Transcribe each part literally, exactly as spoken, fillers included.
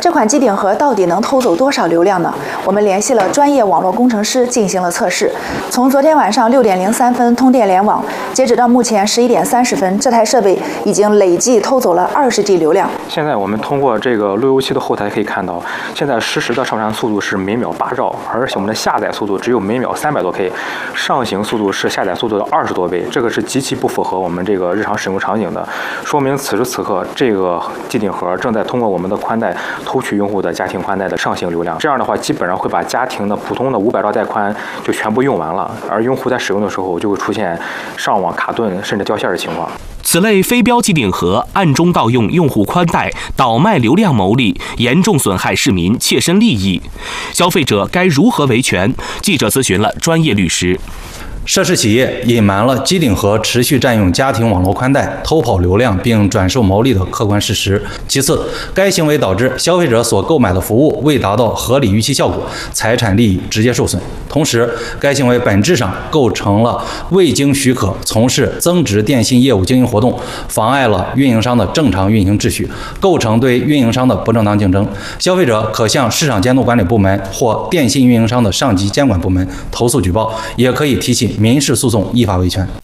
这款机顶盒到底能偷走多少流量呢？我们联系了专业网络工程师进行了测试。从昨天晚上六点零三分通电联网，截止到目前十一点三十分，这台设备已经累计偷走了二十 G 流量。 现在我们通过这个路由器的后台可以看到，现在实时的上传速度是每秒八兆，而我们的下载速度只有每秒三百多 K， 上行速度是下载速度的二十多倍，这个是极其不符合我们这个日常使用场景的，说明此时此刻这个机顶盒正在通过我们的宽带偷取用户的家庭宽带的上行流量。这样的话，基本上会把家庭的普通的五百兆带宽就全部用完了，而用户在使用的时候就会出现上网卡顿甚至掉线的情况。 此类非标机顶盒暗中盗用用户宽带，倒卖流量牟利，严重损害市民切身利益。消费者该如何维权？记者咨询了专业律师。 涉事企业隐瞒了机顶盒持续占用家庭网络宽带、偷跑流量并转售牟利的客观事实。其次，该行为导致消费者所购买的服务未达到合理预期效果，财产利益直接受损。同时，该行为本质上构成了未经许可从事增值电信业务经营活动，妨碍了运营商的正常运营秩序，构成对运营商的不正当竞争。消费者可向市场监督管理部门或电信运营商的上级监管部门投诉举报，也可以提起民事诉讼依法维权。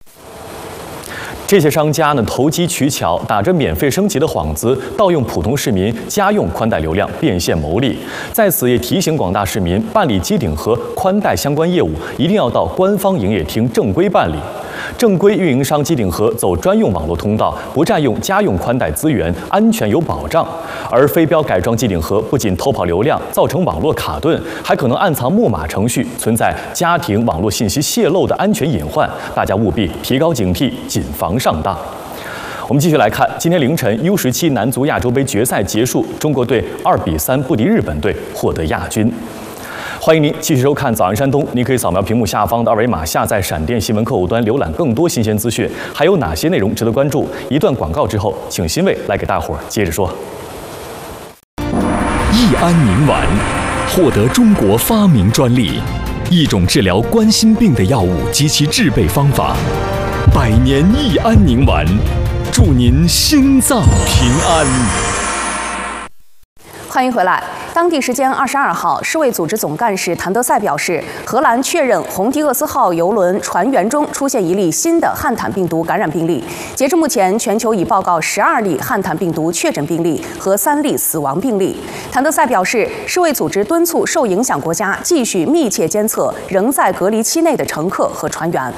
这些商家呢投机取巧，打着免费升级的幌子，盗用普通市民家用宽带流量，变现牟利。在此也提醒广大市民，办理机顶盒宽带相关业务，一定要到官方营业厅正规办理。正规运营商机顶盒走专用网络通道，不占用家用宽带资源，安全有保障。而非标改装机顶盒不仅偷跑流量，造成网络卡顿，还可能暗藏木马程序，存在家庭网络信息泄露的安全隐患。大家务必提高警惕，谨防上当。我们继续来看，今天凌晨 U 十七男足亚洲杯决赛结束，中国队二比三不敌日本队，获得亚军。欢迎您继续收看《早安山东》，您可以扫描屏幕下方的二维码，下载闪电新闻客户端，浏览更多新鲜资讯。还有哪些内容值得关注？一段广告之后，请欣慰来给大伙儿接着说。 益安宁丸获得中国发明专利，一种治疗冠心病的药物及其制备方法。百年益安宁丸，祝您心脏平安。 欢迎回来。当地时间二十二号，世卫组织总干事谭德赛表示，荷兰确认红迪厄斯号邮轮船员中出现一例新的汉坦病毒感染病例。截至目前，全球已报告十二例汉坦病毒确诊病例和三例死亡病例。谭德赛表示，世卫组织敦促受影响国家继续密切监测仍在隔离期内的乘客和船员。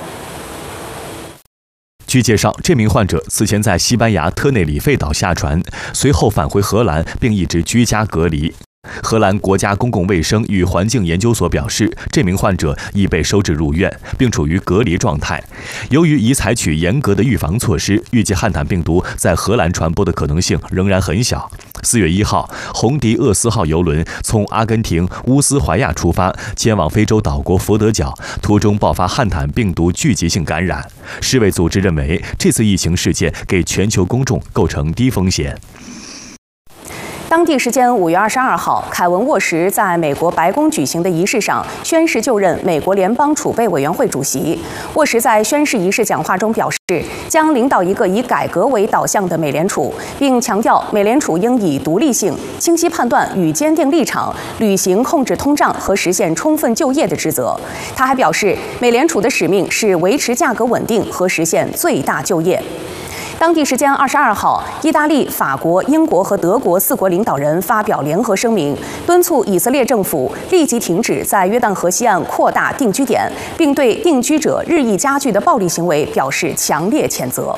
据介绍，这名患者此前在西班牙特内里费岛下船，随后返回荷兰，并一直居家隔离。荷兰国家公共卫生与环境研究所表示，这名患者已被收治入院，并处于隔离状态。由于已采取严格的预防措施，预计汉坦病毒在荷兰传播的可能性仍然很小。四月一号，红迪厄斯号邮轮从阿根廷乌斯怀亚出发，前往非洲岛国佛得角，途中爆发汉坦病毒聚集性感染。世卫组织认为，这次疫情事件给全球公众构成低风险。 当地时间五月二十二号，凯文·沃什在美国白宫举行的仪式上宣誓就任美国联邦储备委员会主席。沃什在宣誓仪式讲话中表示，将领导一个以改革为导向的美联储，并强调美联储应以独立性、清晰判断与坚定立场，履行控制通胀和实现充分就业的职责。他还表示，美联储的使命是维持价格稳定和实现最大就业。当地时间二十二号，意大利、法国、英国和德国四国领导人发表联合声明，敦促以色列政府立即停止在约旦河西岸扩大定居点，并对定居者日益加剧的暴力行为表示强烈谴责。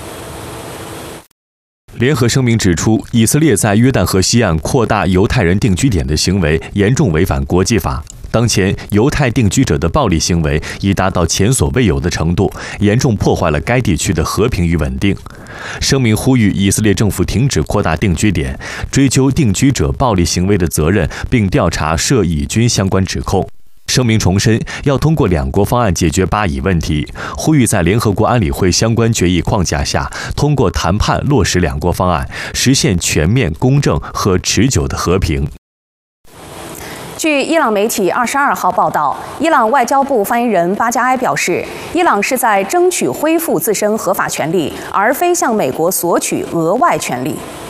联合声明指出，以色列在约旦河西岸扩大犹太人定居点的行为严重违反国际法。当前，犹太定居者的暴力行为已达到前所未有的程度，严重破坏了该地区的和平与稳定。声明呼吁以色列政府停止扩大定居点，追究定居者暴力行为的责任，并调查涉以军相关指控。声明重申，要通过两国方案解决巴以问题，呼吁在联合国安理会相关决议框架下，通过谈判落实两国方案，实现全面、公正和持久的和平。 据伊朗媒体二十二号报道，伊朗外交部发言人巴加埃表示，伊朗是在争取恢复自身合法权利，而非向美国索取额外权利。